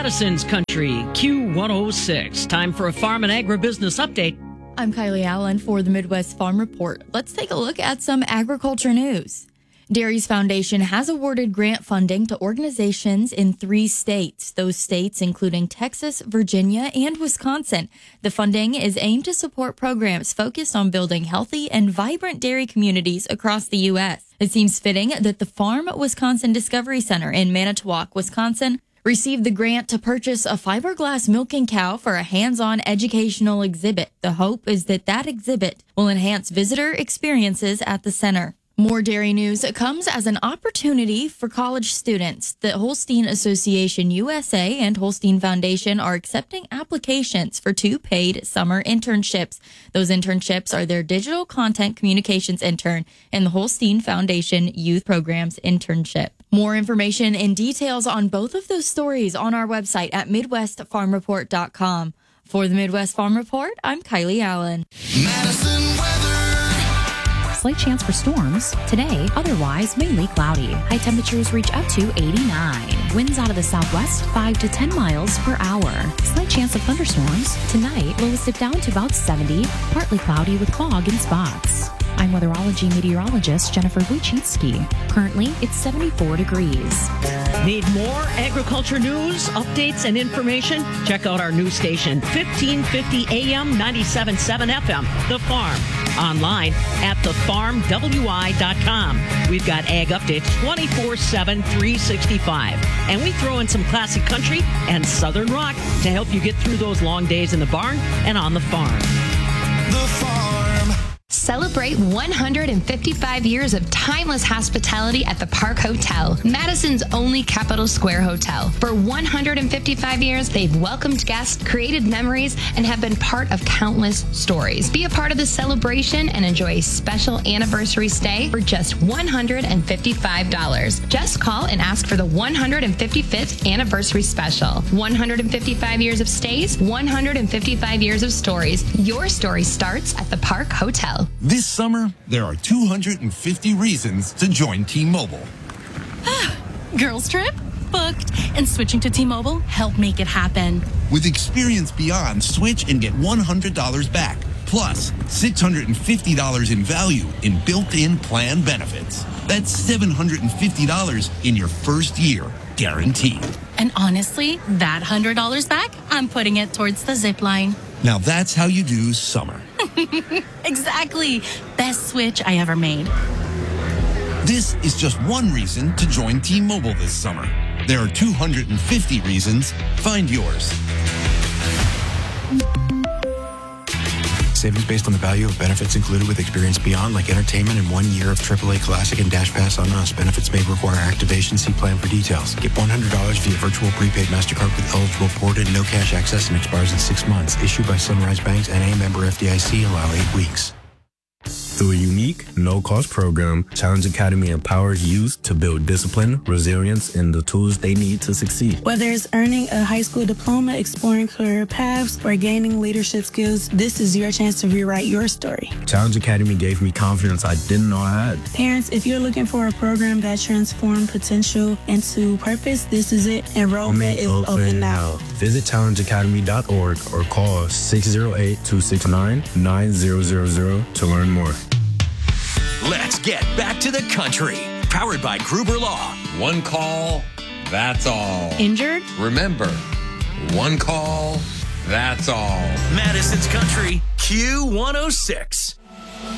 Madison's Country, Q106. Time for a farm and agribusiness update. I'm Kylie Allen for the Midwest Farm Report. Let's take a look at some agriculture news. Dairies Foundation has awarded grant funding to organizations in 3 states. Those states including Texas, Virginia, and Wisconsin. The funding is aimed to support programs focused on building healthy and vibrant dairy communities across the U.S. It seems fitting that the Farm Wisconsin Discovery Center in Manitowoc, Wisconsin, received the grant to purchase a fiberglass milking cow for a hands-on educational exhibit. The hope is that that exhibit will enhance visitor experiences at the center. More dairy news comes as an opportunity for college students. The Holstein Association USA and Holstein Foundation are accepting applications for 2 paid summer internships. Those internships are their Digital Content Communications intern and the Holstein Foundation Youth Programs internship. More information and details on both of those stories on our website at MidwestFarmReport.com. For the Midwest Farm Report, I'm Kylie Allen. Madison weather. Slight chance for storms today, otherwise mainly cloudy. High temperatures reach up to 89. Winds out of the southwest 5 to 10 miles per hour. Slight chance of thunderstorms tonight. Lowest dip down to about 70. Partly cloudy with fog in spots. I'm weatherology meteorologist Jennifer Wojcicki. Currently, it's 74 degrees. Need more agriculture news, updates, and information? Check out our news station, 1550 AM, 97.7 FM, The Farm. Online at thefarmwi.com. We've got ag updates 24/7, 365. And we throw in some classic country and southern rock to help you get through those long days in the barn and on the farm. The Farm. Celebrate 155 years of timeless hospitality at the Park Hotel, Madison's only Capitol Square hotel. For 155 years, they've welcomed guests, created memories, and have been part of countless stories. Be a part of the celebration and enjoy a special anniversary stay for just $155. Just call and ask for the 155th anniversary special. 155 years of stays, 155 years of stories. Your story starts at the Park Hotel. This summer, there are 250 reasons to join T-Mobile. Girls trip? Booked. And switching to T-Mobile helped make it happen. With Experience Beyond, switch and get $100 back. Plus, $650 in value in built-in plan benefits. That's $750 in your first year, guaranteed. And honestly, that $100 back, I'm putting it towards the zip line. Now that's how you do summer. Exactly. Best switch I ever made. This is just one reason to join T-Mobile this summer. There are 250 reasons. Find yours. Savings based on the value of benefits included with Experience Beyond, like entertainment and 1 year of AAA Classic and Dash Pass on Us. Benefits may require activation. See plan for details. Get $100 via virtual prepaid MasterCard with eligible port and no cash access and expires in 6 months. Issued by Sunrise Banks, NA, member FDIC. Allow 8 weeks. Through a unique, no-cost program, Challenge Academy empowers youth to build discipline, resilience, and the tools they need to succeed. Whether it's earning a high school diploma, exploring career paths, or gaining leadership skills, this is your chance to rewrite your story. Challenge Academy gave me confidence I didn't know I had. Parents, if you're looking for a program that transforms potential into purpose, this is it. Enrollment is open now. Visit challengeacademy.org or call 608-269-9000 to learn more. Let's get back to the country. Powered by Gruber Law. One call, that's all. Injured? Remember, one call, that's all. Madison's Country, Q106.